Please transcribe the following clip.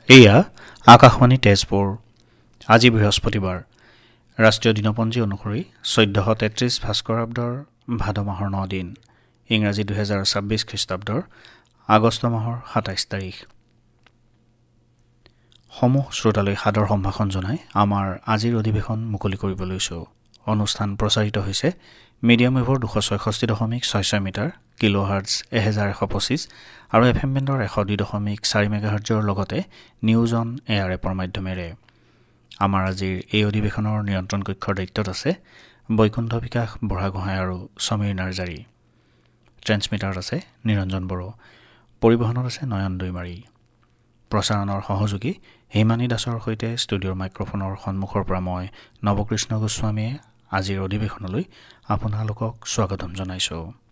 এয়া আকাশবাণী তেজপুৰ। আজি বৃহস্পতিবাৰ। ৰাষ্ট্ৰীয় দিনপঞ্জী অনুসৰি 1433 ভাস্কৰাব্দৰ ভাদ মাহৰ 9 দিন, ইংৰাজী 2026 খ্ৰীষ্টাব্দৰ আগষ্ট মাহৰ 27 তাৰিখ। সমূহ শ্ৰোতালৈ সাদৰ সম্ভাষণ জনাই আমাৰ আজিৰ অধিৱেশন মুকলি কৰিব লৈছোঁ। অনুষ্ঠান প্ৰচাৰিত হৈছে মিডিয়াম ৱেভৰ 266.66 মিটাৰ, কিলোহাৰ্টজ 1125 আৰু FM বেণ্ডৰ 102.4 মেগাহাৰ্টজৰ লগতে নিউজ অন এয়াৰ এপৰ মাধ্যমেৰে। আমাৰ আজিৰ এই অধিৱেশনৰ নিয়ন্ত্ৰণ কক্ষৰ দায়িত্বত আছে বৈকুণ্ঠ বিকাশ বৰাগোহাঁই আৰু সমীৰ নাৰ্জাৰী। ট্ৰেন্সমিটাৰত আছে নিৰঞ্জন বড়ো। পৰিবহণত আছে নয়ন দৈমাৰী। প্ৰচাৰণৰ সহযোগী হিমানী দাসৰ সৈতে ষ্টুডিঅ'ৰ মাইক্ৰফোনৰ সন্মুখৰ পৰা মই নৱকৃষ্ণ গোস্বামীয়ে আজিৰ অধিৱেশনলৈ আপোনালোকক স্বাগতম জনাইছোঁ।